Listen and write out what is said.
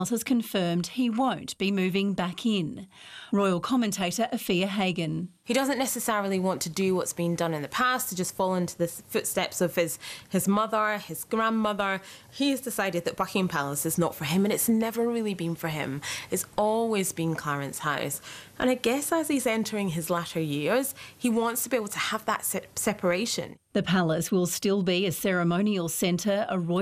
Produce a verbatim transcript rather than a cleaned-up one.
has confirmed he won't be moving back in. Royal commentator Afia Hagen. He doesn't necessarily want to do what's been done in the past, to just fall into the footsteps of his, his mother, his grandmother. He has decided that Buckingham Palace is not for him, and it's never really been for him. It's always been Clarence House. And I guess as he's entering his latter years, he wants to be able to have that se- separation. The palace will still be a ceremonial centre, a royal